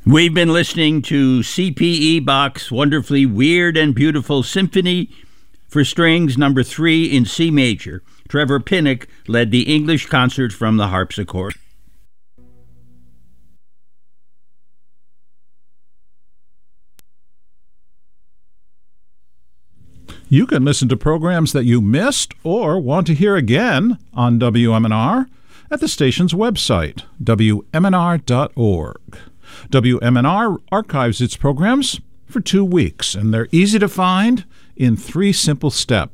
We've been listening to C.P.E. Bach's wonderfully weird and beautiful Symphony for Strings No. 3 in C major. Trevor Pinnock led the English concert from the harpsichord. You can listen to programs that you missed or want to hear again on WMNR at the station's website, WMNR.org. WMNR archives its programs for 2 weeks, and they're easy to find in 3 simple steps.